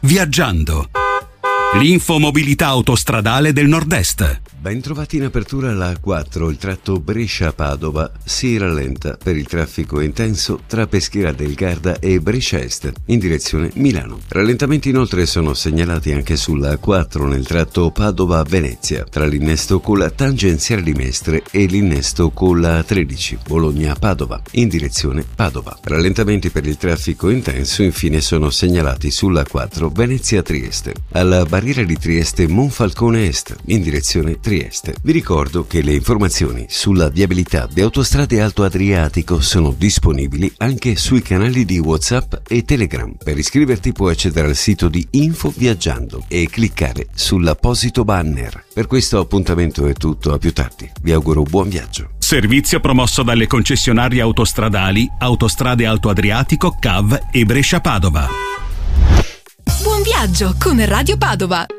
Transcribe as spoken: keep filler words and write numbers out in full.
Viaggiando. L'infomobilità autostradale del Nord-Est. Ben trovati in apertura la A quattro, il tratto Brescia-Padova si rallenta per il traffico intenso tra Peschiera del Garda e Brescia Est in direzione Milano. Rallentamenti inoltre sono segnalati anche sulla A quattro nel tratto Padova-Venezia, tra l'innesto con la tangenziale di Mestre e l'innesto con la A tredici Bologna-Padova in direzione Padova. Rallentamenti per il traffico intenso infine sono segnalati sulla A quattro Venezia-Trieste, alla barriera di Trieste Monfalcone Est in direzione Trieste. Trieste. Vi ricordo che le informazioni sulla viabilità di Autostrade Alto Adriatico sono disponibili anche sui canali di WhatsApp e Telegram. Per iscriverti puoi accedere al sito di Info Viaggiando e cliccare sull'apposito banner. Per questo appuntamento è tutto, a più tardi. Vi auguro buon viaggio. Servizio promosso dalle concessionarie autostradali Autostrade Alto Adriatico, C A V e Brescia Padova. Buon viaggio con Radio Padova.